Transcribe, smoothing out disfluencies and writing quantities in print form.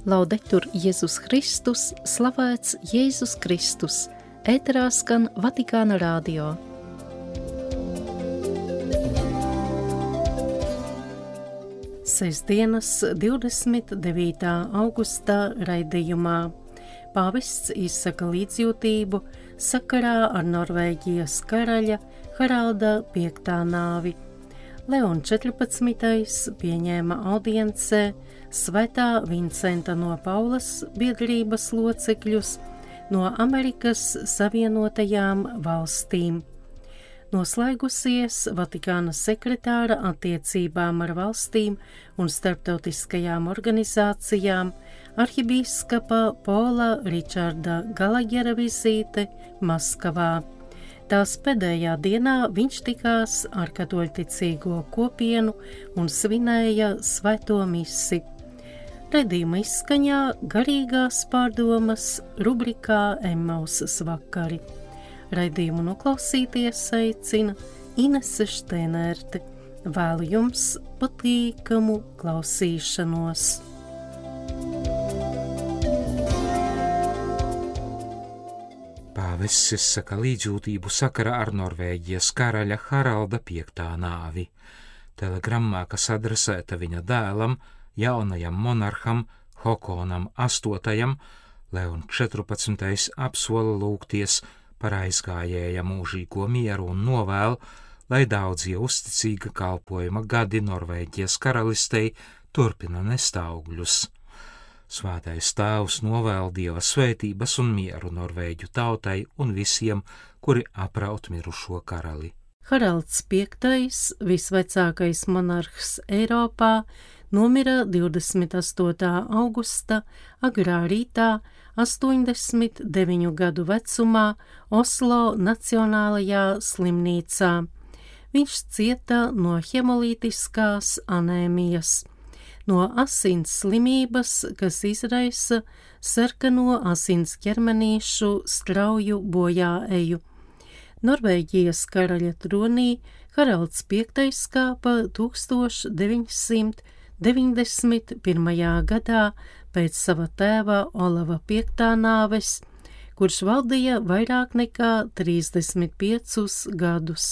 Laudetur Jēzus Kristus, slavēts Jēzus Kristus, ēterā skan Vatikāna radio. Sestdienas 29. augustā raidījumā pāvests izsaka līdzjūtību sakarā ar Norvēģijas karaļa Haralda V nāvi. Leon 14. pieņēma audiencē Svētā Vincenta no Paulas biedrības locekļus no Amerikas Savienotajām valstīm. Noslēgusies Vatikāna sekretāra attiecībām ar valstīm un starptautiskajām organizācijām arhibīskapa Pola Ričarda Galagera vizīte Maskavā. Tās pēdējā dienā viņš tikās ar katoļticīgo kopienu un svinēja svēto misi. Raidījuma izskaņā garīgās pārdomas rubrikā Emmausas vakari. Raidījumu noklausīties aicina Inese Štēnērte. Vēlu jums patīkamu klausīšanos. Pāvests izsaka līdzjūtību sakarā ar Norvēģijas karaļa Haralda V nāvi. Telegrammā, kas adresēta viņa dēlam, jaunajam monarham Hokonam VIII, Leon 14. apsola lūgties par aizgājēja mūžīgo mieru un novēl, lai daudzie uzticīga kalpojuma gadi Norvēģijas karalistei turpina nest augļus. Svētais tēvs novēl Dieva svētības un mieru Norvēģu tautai un visiem, kuri apraut mirušo karali. Haralds V, visvecākais monarhs Eiropā, nomira 28. augusta agrā rītā 89 gadu vecumā Oslo Nacionālajā slimnīcā. Viņš cieta no hemolītiskās anēmijas, no asins slimības, kas izraisa sarkano asins ķermenīšu strauju bojāeju. Norvēģijas karaļa tronī Haralds V kāpa 1991. gadā pēc sava tēva Olava V nāves, kurš valdīja vairāk nekā 35 gadus.